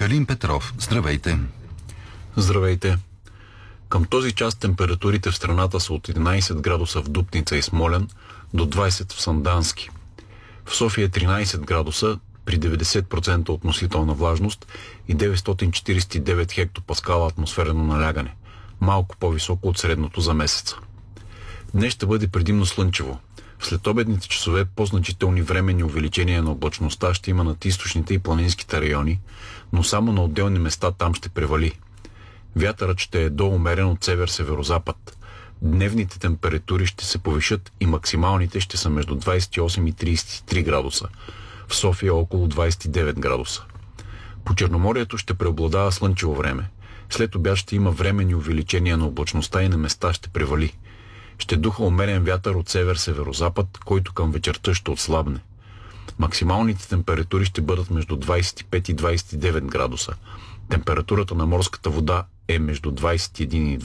Пелин Петров, здравейте. Здравейте. Към този час температурите в страната са от 11 градуса в Дупница и Смолян до 20 в Сандански. В София 13 градуса при 90% относителна влажност и 949 хектопаскала атмосферно налягане, малко по-високо от средното за месеца. Днес ще бъде предимно слънчево. В следобедните часове по-значителни временни увеличения на облачността ще има над източните и планинските райони, но само на отделни места там ще превали. Вятърът ще е доумерен от север-северозапад. Дневните температури ще се повишат и максималните ще са между 28 и 33 градуса. В София около 29 градуса. По Черноморието ще преобладава слънчево време. След обяд ще има временни увеличения на облачността и на места ще превали. Ще духа умерен вятър от север-северозапад, който към вечерта ще отслабне. Максималните температури ще бъдат между 25 и 29 градуса. Температурата на морската вода е между 21 и